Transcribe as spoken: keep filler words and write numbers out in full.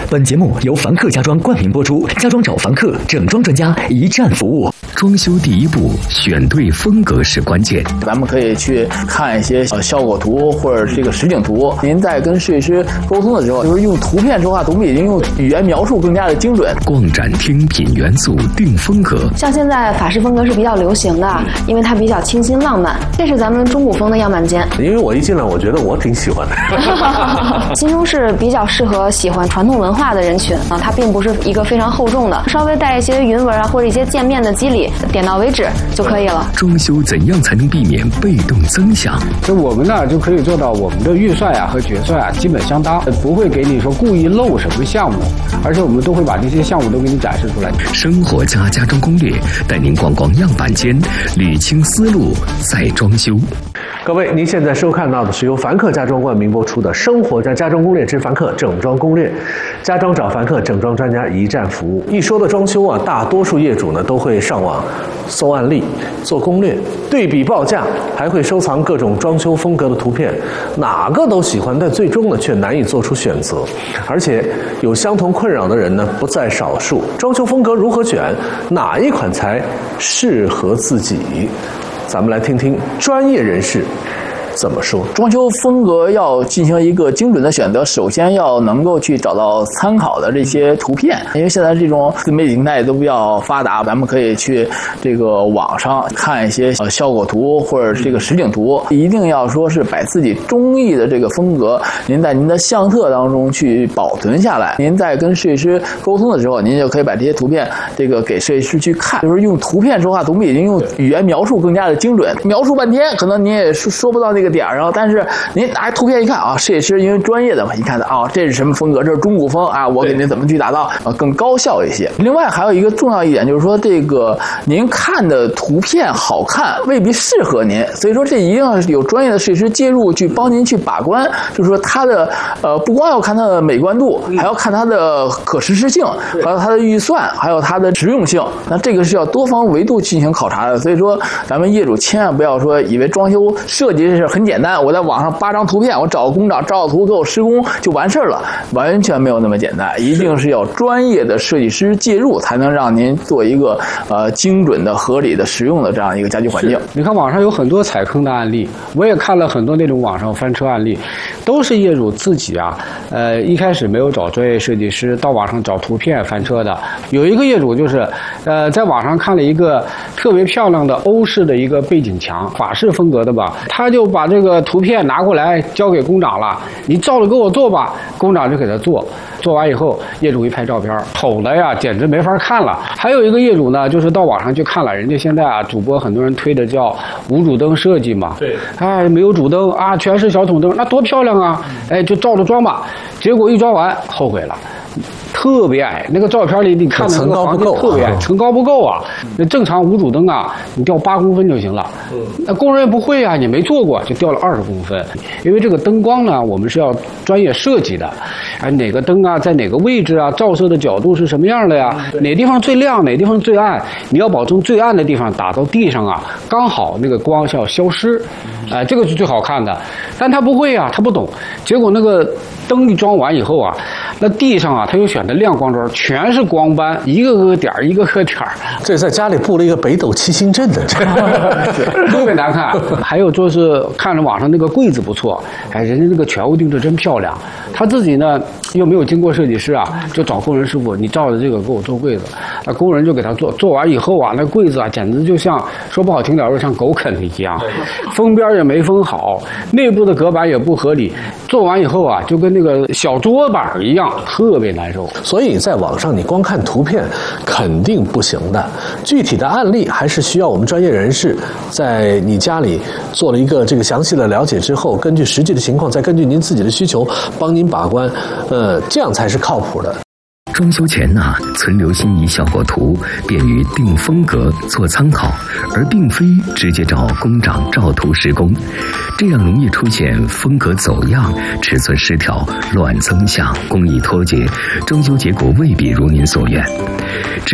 本节目由凡客家装冠名播出，家装找凡客，整装专家，一站服务。装修第一步，选对风格是关键。 咱们可以去看一些呃效果图或者这个实景图。您在跟设计师沟通的时候，就是用图片说话，总比用语言描述更加的精准。 逛展厅品元素，定风格。 像现在法式风格是比较流行的，因为它比较清新浪漫。这是咱们中古风的样板间。 因为我一进来，我觉得我挺喜欢的。 新中式比较适合喜欢传统文化的人群啊，它并不是一个非常厚重的，稍微带一些云纹啊或者一些渐面的肌理，点到为止就可以了。 装修怎样才能避免被动增想？ 所以我们呢就可以做到我们的预算呀、啊、和决算啊基本相当，不会给你说故意漏什么项目，而且我们都会把这些项目都给你展示出来。 生活家家装攻略带您逛逛样板间，捋清思路再装修。 各位，您现在收看到的是由凡客家装冠名播出的《生活家家装攻略之凡客整装攻略》，家装找凡客，整装专家一站服务。一说到装修啊，大多数业主呢都会上网搜案例、做攻略、对比报价，还会收藏各种装修风格的图片，哪个都喜欢，但最终呢却难以做出选择。而且有相同困扰的人呢不在少数。装修风格如何选？哪一款才适合自己？咱们来听听专业人士怎么说。 装修风格要进行一个精准的选择，首先要能够去找到参考的这些图片，因为现在这种自媒体平台都比较发达，咱们可以去这个网上看一些呃效果图或者这个实景图，一定要说是把自己中意的这个风格，您在您的相册当中去保存下来。您在跟设计师沟通的时候，您就可以把这些图片这个给设计师去看，就是用图片说话总比用语言描述更加的精准。描述半天，可能您也说说不到那个点儿上，但是您拿图片一看啊，设计师因为专业的嘛，一看啊，这是什么风格？这是中古风啊，我给您怎么去打造啊，更高效一些。另外还有一个重要一点就是说，这个您看的图片好看未必适合您，所以说这一定要有专业的设计师介入去帮您去把关，就是说它的呃不光要看它的美观度，还要看它的可实施性，还有它的预算，还有它的实用性。那这个是要多方维度进行考察的。所以说咱们业主千万不要说以为装修设计这事很简单，我在网上扒张图片，我找个工长照图给我施工就完事儿了，完全没有那么简单，一定是要专业的设计师介入，才能让您做一个呃精准的、合理的、实用的这样一个家居环境。 你看网上有很多踩坑的案例，我也看了很多那种网上翻车案例，都是业主自己啊，呃一开始没有找专业设计师，到网上找图片翻车的。有一个业主就是呃在网上看了一个特别漂亮的欧式的一个背景墙，法式风格的吧，他就把这个图片拿过来交给工长了，你照着给我做吧，工长就给他做。做完以后，业主一拍照片，丑的呀，简直没法看了。还有一个业主呢，就是到网上去看了，人家现在啊，主播很多人推的叫无主灯设计嘛，对，哎，没有主灯啊，全是小筒灯，那多漂亮啊！哎，就照着装吧，结果一装完后悔了。特别矮，那个照片里你看的那个房子特别矮，层高不够啊。那正常无主灯啊，你掉八公分就行了。那工人也不会啊，也没做过，就掉了二十公分。因为这个灯光呢，我们是要专业设计的，哎，哪个灯啊，在哪个位置啊，照射的角度是什么样的呀？哪地方最亮，哪地方最暗？你要保证最暗的地方打到地上啊，刚好那个光是要消失，哎、呃，这个是最好看的。但他不会啊，他不懂，结果那个灯一装完以后啊，那地上啊，他又选的亮光砖，全是光斑，一个个点儿，一个个点儿。 这在家里布了一个北斗七星阵的， 特别难看。还有就是看着网上那个柜子不错，哎，人家那个全屋定制真漂亮。他自己呢又没有经过设计师啊，就找工人师傅，你照着这个给我做柜子。那工人就给他做，做完以后啊，那柜子啊，简直就像说不好听点，就像狗啃的一样，封边也没封好，内部的隔板也不合理。做完以后啊，就跟那个小桌板一样，特别难受。 所以在网上你光看图片肯定不行的，具体的案例还是需要我们专业人士在你家里做了一个这个详细的了解之后，根据实际的情况，再根据您自己的需求帮您把关，呃，这样才是靠谱的。 装修前呢、啊，存留心仪效果图，便于定风格做参考，而并非直接找工长照图施工，这样容易出现风格走样、尺寸失调、乱增项、工艺脱节，装修结果未必如您所愿。至